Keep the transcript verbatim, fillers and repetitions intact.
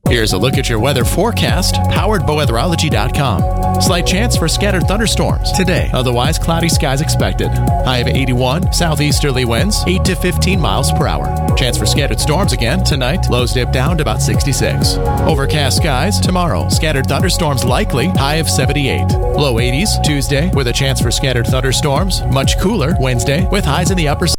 Here's a look at your weather forecast, powered by weatherology dot com. Slight chance for scattered thunderstorms today. Otherwise, cloudy skies expected. High of eighty-one, southeasterly winds, eight to fifteen miles per hour. Chance for scattered storms again tonight. Lows dip down to about sixty-six. Overcast skies tomorrow. Scattered thunderstorms likely. High of seventy-eight. Low eighties Tuesday with a chance for scattered thunderstorms. Much cooler Wednesday with highs in the upper